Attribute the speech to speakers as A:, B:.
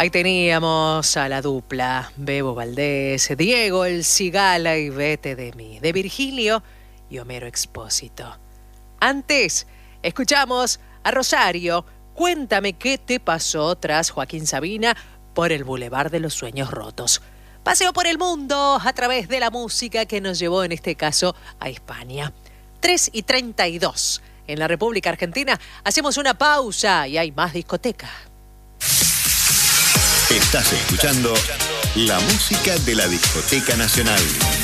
A: Ahí teníamos a la dupla Bebo Valdés, Diego El Cigala y Vete de mí, de Virgilio y Homero Expósito. Antes, escuchamos a Rosario, Cuéntame qué te pasó, tras Joaquín Sabina, por el Boulevard de los Sueños Rotos. Paseo por el mundo a través de la música que nos llevó en este caso a España. 3:32 en la República Argentina. Hacemos una pausa y hay más discoteca.
B: Estás escuchando la música de la Discoteca Nacional.